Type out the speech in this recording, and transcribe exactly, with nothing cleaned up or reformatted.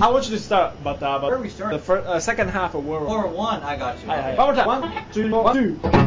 I want you to start, but uh, but Where are we starting? The first, uh, second half of World War War One, I got you. One. Okay. One more time. One, two, one, two.